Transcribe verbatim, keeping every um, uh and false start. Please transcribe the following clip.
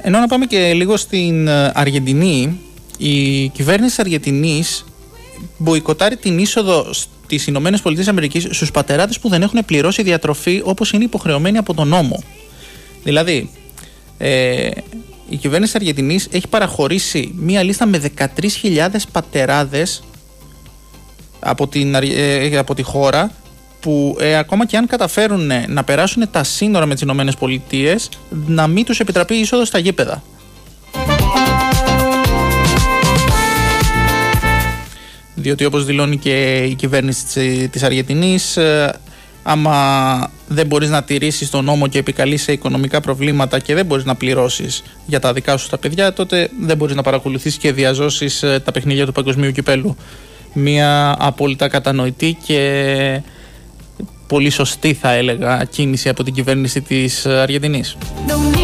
Ενώ να πάμε και λίγο στην Αργεντινή, η κυβέρνηση της Αργεντινής μποϊκοτάρει την είσοδο στις Ηνωμένες Πολιτείες Αμερικής στους πατεράδες που δεν έχουν πληρώσει διατροφή όπως είναι υποχρεωμένοι από τον νόμο. Δηλαδή, ε, η κυβέρνηση της Αργεντινής έχει παραχωρήσει μία λίστα με δεκατρείς χιλιάδες πατεράδες από, την, ε, από τη χώρα, που ε, ακόμα και αν καταφέρουν ε, να περάσουν τα σύνορα με τις Ηνωμένες Πολιτείες, να μην τους επιτραπεί είσοδο στα γήπεδα. Διότι, όπως δηλώνει και η κυβέρνηση της, της Αργεντινής, ε, άμα δεν μπορείς να τηρήσεις τον νόμο και επικαλείς σε οικονομικά προβλήματα και δεν μπορείς να πληρώσεις για τα δικά σου τα παιδιά, τότε δεν μπορείς να παρακολουθήσεις και διαζώσεις ε, τα παιχνίδια του Παγκοσμίου Κυπέλλου. Μια απόλυτα κατανοητή και πολύ σωστή, θα έλεγα, κίνηση από την κυβέρνηση της Αργεντινής.